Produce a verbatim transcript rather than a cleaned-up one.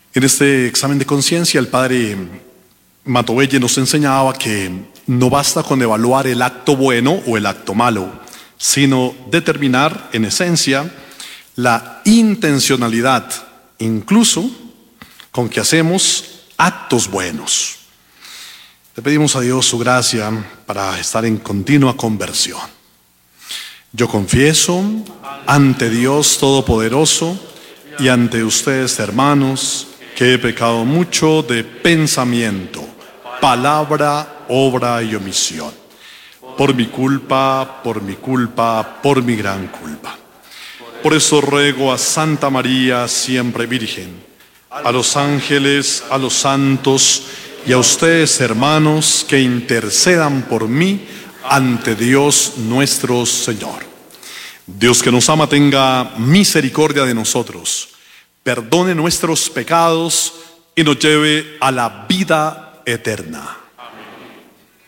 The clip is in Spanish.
En este examen de conciencia, el padre Matovelle nos enseñaba que no basta con evaluar el acto bueno o el acto malo, sino determinar, en esencia, la intencionalidad, incluso con que hacemos actos buenos. Le pedimos a Dios su gracia para estar en continua conversión. Yo confieso ante Dios Todopoderoso y ante ustedes, hermanos, que he pecado mucho de pensamiento, palabra, obra y omisión. Por mi culpa, por mi culpa, por mi gran culpa. Por eso ruego a Santa María, siempre Virgen, a los ángeles, a los santos y a ustedes, hermanos, que intercedan por mí ante Dios nuestro Señor. Dios que nos ama tenga misericordia de nosotros, perdone nuestros pecados y nos lleve a la vida eterna.